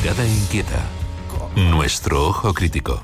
mirada inquieta. Nuestro ojo crítico.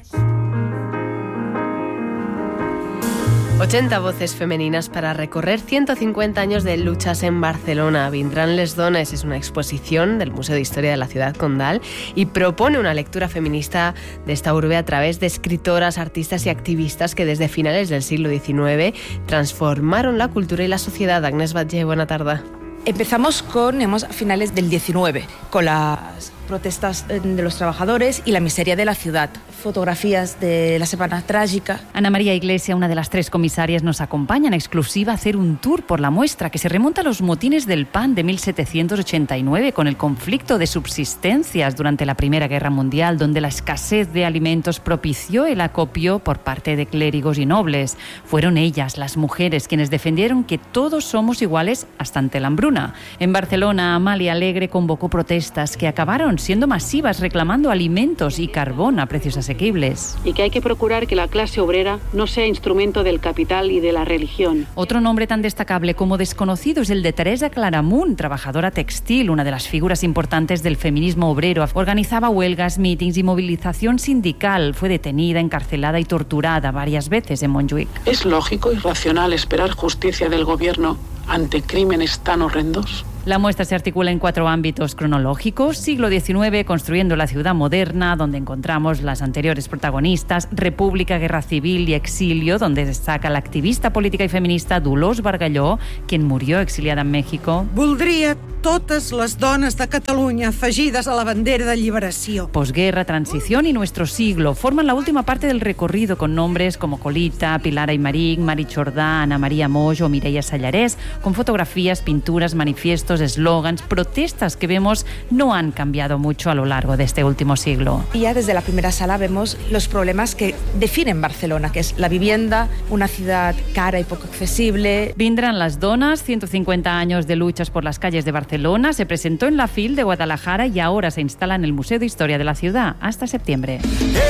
80 voces femeninas para recorrer 150 años de luchas en Barcelona. Vindran les dones es una exposición del Museo de Historia de la Ciudad Condal y propone una lectura feminista de esta urbe a través de escritoras, artistas y activistas que desde finales del siglo XIX transformaron la cultura y la sociedad. Agnès Batlle, buena tarde. Empezamos a finales del XIX, con las protestas de los trabajadores y la miseria de la ciudad. Fotografías de la Semana Trágica. Ana María Iglesia, una de las 3 comisarias, nos acompaña en exclusiva a hacer un tour por la muestra que se remonta a los motines del PAN de 1789 con el conflicto de subsistencias durante la Primera Guerra Mundial, donde la escasez de alimentos propició el acopio por parte de clérigos y nobles. Fueron ellas, las mujeres, quienes defendieron que todos somos iguales hasta ante la hambruna. En Barcelona, Amalia Alegre convocó protestas que acabaron siendo masivas, reclamando alimentos y carbón a precios asequibles. Y que hay que procurar que la clase obrera no sea instrumento del capital y de la religión. Otro nombre tan destacable como desconocido es el de Teresa Claramunt, trabajadora textil, una de las figuras importantes del feminismo obrero. Organizaba huelgas, mítings y movilización sindical. Fue detenida, encarcelada y torturada varias veces en Montjuïc. ¿Es lógico y racional esperar justicia del gobierno ante crímenes tan horrendos? La muestra se articula en 4 ámbitos cronológicos: siglo XIX, construyendo la ciudad moderna, donde encontramos las anteriores protagonistas; República, Guerra Civil y Exilio, donde destaca la activista política y feminista Dolors Bargalló, quien murió exiliada en México. Voldria totes les dones de Catalunya afegides a la bandera de lliberació. Posguerra, transición y nuestro siglo forman la última parte del recorrido, con nombres como Colita, Pilar Aymerich, Mari Jordà, Ana María Moix o Mireia Sallarès, con fotografías, pinturas, manifiestos, eslogans, protestas que vemos no han cambiado mucho a lo largo de este último siglo. Y ya desde la primera sala vemos los problemas que definen Barcelona, que es la vivienda, una ciudad cara y poco accesible. Vindran las donas, 150 años de luchas por las calles de Barcelona. Se presentó en la FIL de Guadalajara y ahora se instala en el Museo de Historia de la Ciudad hasta septiembre.